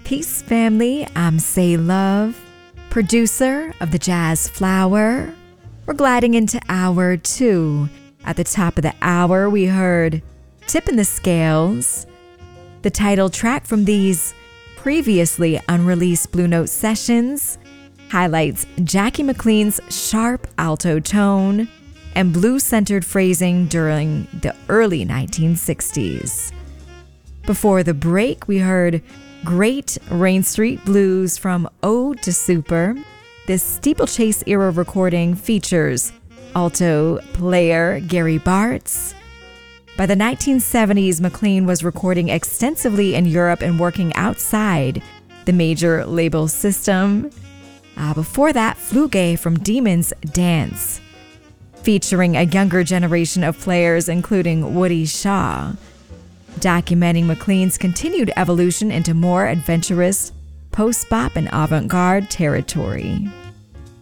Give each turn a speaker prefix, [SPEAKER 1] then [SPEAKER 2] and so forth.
[SPEAKER 1] Peace, family. I'm Say Love, producer of The Jazz Flower. We're gliding into hour 2. At the top of the hour, we heard Tippin' the Scales. The title track from these previously unreleased Blue Note sessions highlights Jackie McLean's sharp alto tone and blues-centered phrasing during the early 1960s. Before the break, we heard Great Rain Street Blues from Ode to Super. This steeplechase era recording features alto player Gary Bartz. By the 1970s, McLean was recording extensively in Europe and working outside the major label system. Before that, Fluge from Demon's Dance, featuring a younger generation of players including Woody Shaw, documenting McLean's continued evolution into more adventurous post-bop and avant-garde territory.